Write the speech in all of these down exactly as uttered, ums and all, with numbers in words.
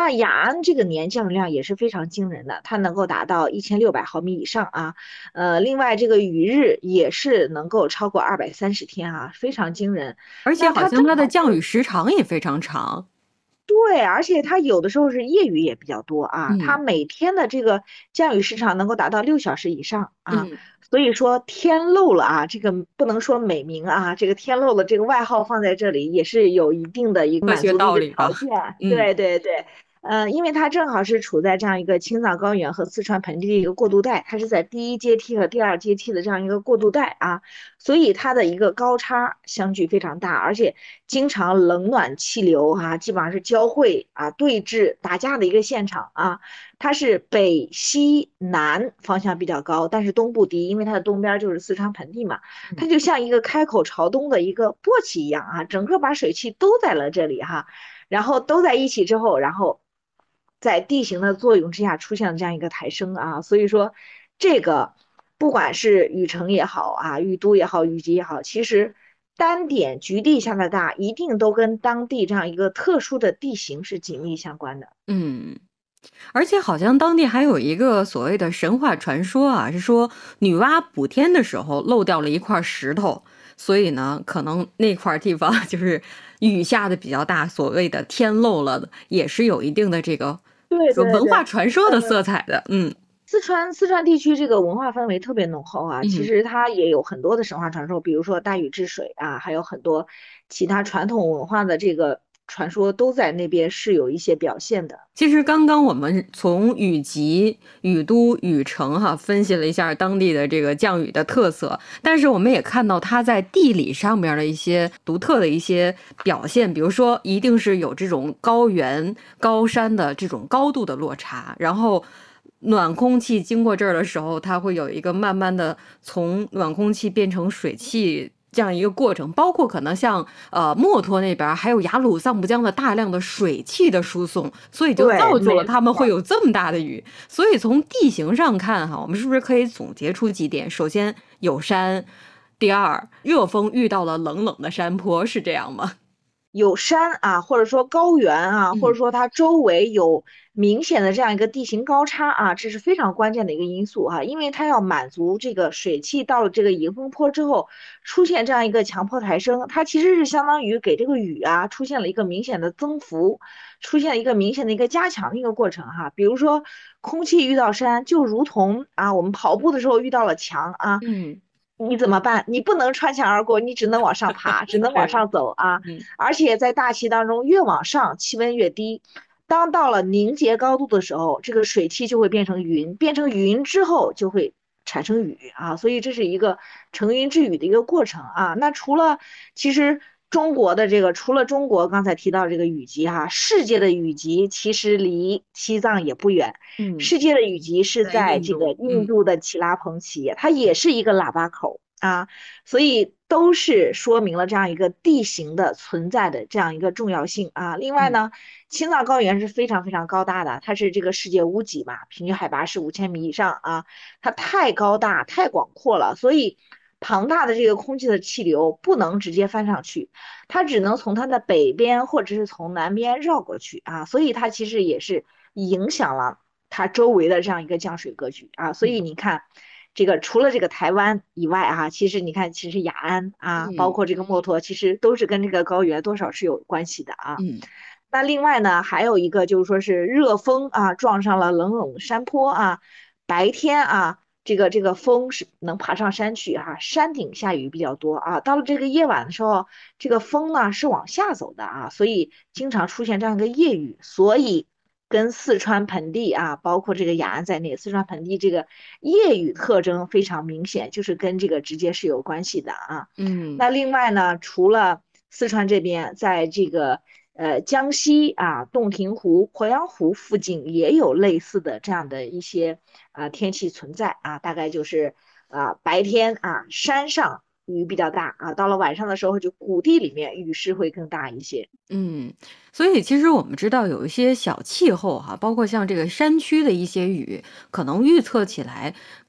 那雅安这个年降雨量也是非常惊人的，它能够达到一千六百毫米以上啊。呃，另外这个雨日也是能够超过二百三十天啊，非常惊人。 而且那它正好像它的好是降雨时长也非常长。 对，而且它有的时候是夜雨也比较多啊，它嗯每天的这个降雨时长能够达到六小时以上啊， 嗯， 所以说天漏了啊，这个不能说美名啊，这个天漏了这个外号放在这里也是有一定的一个科学满足的一个道理吧。 条件， 嗯对对对。呃，因为它正好是处在这样一个青藏高原和四川盆地的一个过渡带，它是在第一阶梯和第二阶梯的这样一个过渡带啊，所以它的一个高差相距非常大，而且经常冷暖气流啊，基本上是交汇啊、对峙、打架的一个现场啊。它是北西南方向比较高，但是东部低，因为它的东边就是四川盆地嘛，它就像一个开口朝东的一个簸箕一样啊，整个把水汽都在了这里哈，然后都在一起之后，然后在地形的作用之下出现了这样一个抬升啊，所以说这个不管是雨城也好啊，雨都也好，雨集也好，其实单点局地下的大，一定都跟当地这样一个特殊的地形是紧密相关的。 嗯。而且好像当地还有一个所谓的神话传说啊，是说女娲补天的时候漏掉了一块石头，所以呢，可能那块地方就是雨下的比较大，所谓的天漏了，也是有一定的这个对说文化对对， 传说的色彩的。嗯四川四川地区这个文化氛围特别浓厚啊，其嗯。 实它也有很多的神话传说，比如说大禹治水啊，还有很多其他传统文化的这个传说都在那边是有一些表现的。 其实刚刚我们从雨集、雨都、雨城哈分析了一下当地的这个降雨的特色，但是我们也看到它在地理上面的一些独特的一些表现，比如说一定是有这种高原、高山的这种高度的落差，然后暖空气经过这儿的时候，它会有一个慢慢的从暖空气变成水汽这样一个过程，包括可能像呃墨脱那边还有雅鲁藏布江的大量的水汽的输送，所以就对， 造就了没他们会有这么大的雨。所以从地形上看哈，我们是不是可以总结出几点？首先有山，第二热风遇到了冷冷的山坡，是这样吗？ 有山啊，或者说高原啊，或者嗯说它周围有明显的这样一个地形高差啊，这是非常关键的一个因素哈、因为它要满足这个水汽到了这个迎风坡之后出现这样一个强迫抬升，它其实是相当于给这个雨啊出现了一个明显的增幅，出现了一个明显的一个加强的一个过程哈、比如说空气遇到山，就如同啊我们跑步的时候遇到了墙啊。 嗯， 你怎么办？你不能穿墙而过，你只能往上爬，只能往对， 上走啊！ 嗯而且在大气当中，越往上气温越低，当到了凝结高度的时候，这个水汽就会变成云，变成云之后就会产生雨啊，所以这是一个成云致雨的一个过程啊。那除了其实中国的这个，除了中国刚才提到这个雨集哈、世界的雨集其实离西藏也不远， 嗯， 世界的雨集是在在这个印度， 印嗯度的奇拉彭企业，它也是一个喇叭口啊。所以都是说明了这样一个地形的存在的这样一个重要性啊。另外嗯呢，青藏高原是非常非常高大的，它是这个世界屋脊嘛，平均海拔是五千米以上啊，它太高大太广阔了，所以庞大的这个空气的气流不能直接翻上去，它只能从它的北边或者是从南边绕过去啊，所以它其实也是影响了它周围的这样一个降水格局啊，所以嗯你看。这个除了这个台湾以外啊，其实你看，其实雅安啊，包嗯括这个墨脱，其实都是跟这个高原多少是有关系的啊。 嗯那另外呢，还有一个就是说是热风啊撞上了冷冷的山坡啊，白天啊，这个这个风是能爬上山去哈、山顶下雨比较多啊，到了这个夜晚的时候，这个风呢是往下走的啊，所以经常出现这样一个夜雨，所以跟四川盆地啊，包括这个雅安在内，四川盆地这个夜雨特征非常明显，就是跟这个直接是有关系的啊。 嗯。 那另外呢，除了四川这边，在这个呃江西啊洞庭湖、鄱阳湖附近也有类似的这样的一些啊、天气存在啊，大概就是啊、白天啊山上雨比较大啊，到了晚上的时候就谷地里面雨势会更大一些。 嗯，所以其实我们知道有一些小气候哈，包括像这个山区的一些雨，可能预测起来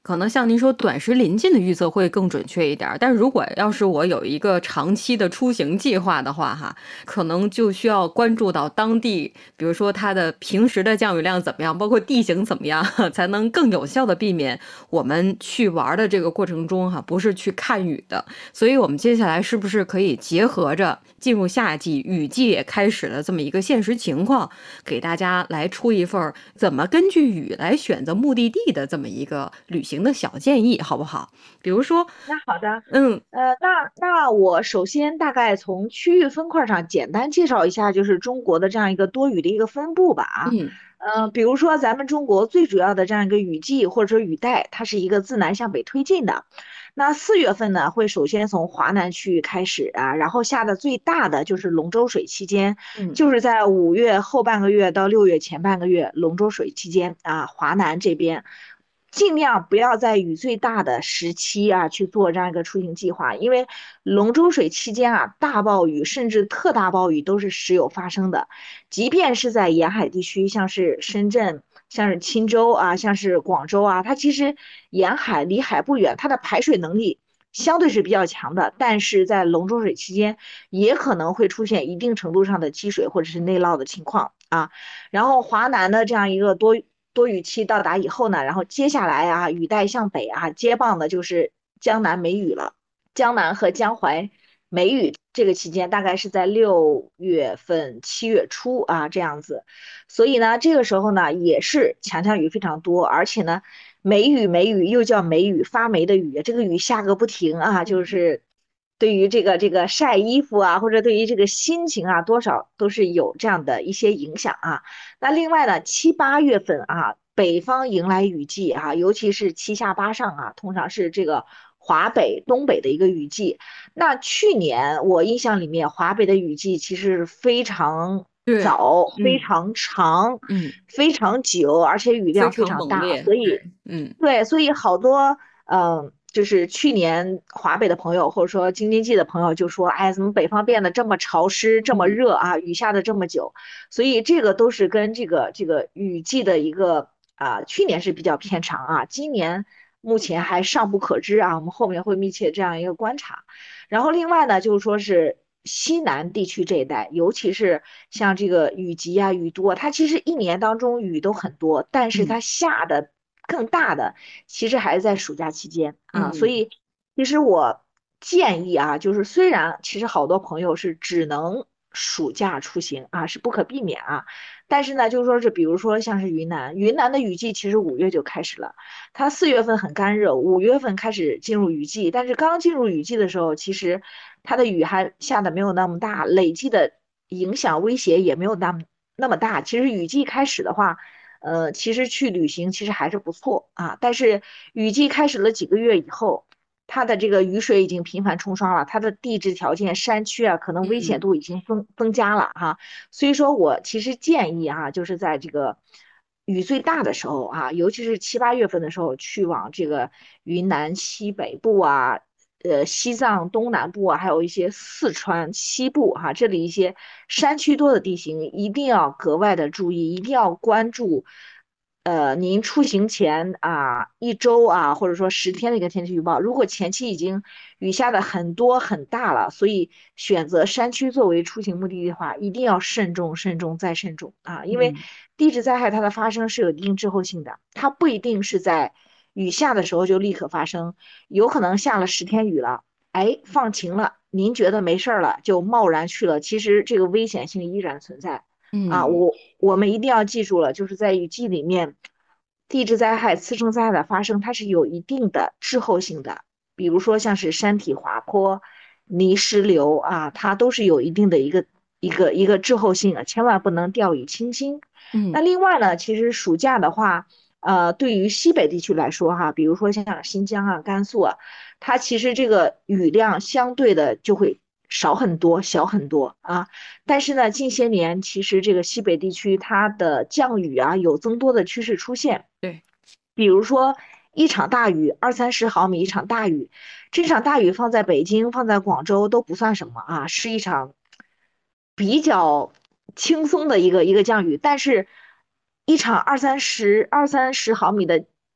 可能像您说短时临近的预测会更准确一点，但是如果要是我有一个长期的出行计划的话，哈，可能就需要关注到当地，比如说它的平时的降雨量怎么样，包括地形怎么样，才能更有效的避免我们去玩的这个过程中哈，不是去看雨的。所以我们接下来是不是可以结合着进入夏季，雨季也开始了这么一个现实情况，给大家来出一份怎么根据雨来选择目的地的这么一个旅行的小建议，好不好？比如说， 那好的， 嗯呃，那那我首先大概从区域分块上简单介绍一下，就是中国的这样一个多雨的一个分布吧啊， 嗯呃，比如说咱们中国最主要的这样一个雨季或者说雨带，它是一个自南向北推进的。那四月份呢，会首先从华南区域开始啊，然后下的最大的就是龙舟水期间， 嗯就是在五月后半个月到六月前半个月，龙舟水期间啊，华南这边。尽量不要在雨最大的时期啊去做这样一个出行计划，因为龙舟水期间啊，大暴雨甚至特大暴雨都是时有发生的。即便是在沿海地区，像是深圳、像是钦州啊、像是广州啊，它其实沿海离海不远，它的排水能力相对是比较强的，但是在龙舟水期间也可能会出现一定程度上的积水或者是内涝的情况啊。然后华南的这样一个多多雨期到达以后呢，然后接下来啊，雨带向北啊，接棒的就是江南梅雨了。江南和江淮梅雨这个期间大概是在六月份、七月初啊这样子，所以呢，这个时候呢也是强降雨非常多，而且呢，梅雨梅雨又叫梅雨，发霉的雨，这个雨下个不停啊，就是对于这个这个晒衣服啊，或者对于这个心情啊，多少都是有这样的一些影响啊。那另外呢，七八月份啊，北方迎来雨季啊，尤其是七下八上啊，通常是这个华北、东北的一个雨季。那去年我印象里面，华北的雨季其实非常对， 早、非嗯常长、 嗯， 非常久，而且雨量非非常常大， 猛烈， 所以对，嗯对，所以好多嗯。就是去年华北的朋友，或者说京津冀的朋友就说：“哎，怎么北方变得这么潮湿、这么嗯热啊？雨下的这么久。”所以这个都是跟这个这个雨季的一个啊，去年是比较偏长啊，今年目前还尚不可知啊，我们后面会密切这样一个观察。然后另外呢，就是说是西南地区这一带，尤其是像这个雨集啊、雨多，它其实一年当中雨都很多，但是嗯它下的更大的其实还是在暑假期间啊，所嗯以其实我建议啊，就是虽然其实好多朋友是只能暑假出行啊，是不可避免啊，但是呢，就是说是比如说像是云南，云南的雨季其实五月就开始了，它四月份很干热，五月份开始进入雨季，但是刚进入雨季的时候，其实它的雨还下的没有那么大，累计的影响威胁也没有那么那么大。其实雨季开始的话，呃，其实去旅行其实还是不错啊，但是雨季开始了几个月以后。它的这个雨水已经频繁冲刷了，它的地质条件、山区啊，可能危险嗯度已经增增加了哈。所以说我其实建议哈、就是在这个雨最大的时候啊，尤其是七八月份的时候，去往这个云南西北部啊，呃，西藏东南部啊，还有一些四川西部哈、这里一些山区多的地形，一定要格外的注意，一定要关注。呃，您出行前啊，一周啊，或者说十天的一个天气预报，如果前期已经雨下的很多很大了，所以选择山区作为出行目的地的话，一定要慎重、慎重再慎重啊！因为嗯地质灾害它的发生是有一定滞后性的，它不一定是在雨下的时候就立刻发生，有可能下了十天雨了，哎，放晴了，您觉得没事儿了，就贸然去了，其实这个危险性依然存在。啊， 嗯我我们一定要记住了，就是在雨季里面，地质灾害、次生灾害的发生，它是有一定的滞后性的。比如说像是山体滑坡、泥石流啊，它都是有一定的一个一个一个滞后性的，千万不能掉以轻心。那嗯另外呢，其实暑假的话，呃，对于西北地区来说哈，比如说像新疆啊、甘肃啊，它其实这个雨量相对的就会少很多、小很多啊。但是呢，近些年其实这个西北地区它的降雨啊有增多的趋势出现。 对， 比如说一场大雨，二三十毫米一场大雨，这场大雨放在北京、放在广州都不算什么啊，是一场比较轻松的一个一个降雨。但是，一场二三十二三十毫米的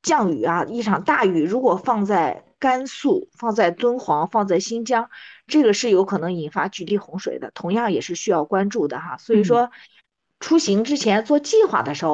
降雨啊，一场大雨如果放在甘肃、放在敦煌、放在新疆，这个是有可能引发局地洪水的，同样也是需要关注的哈。所以嗯。 说，出行之前做计划的时候。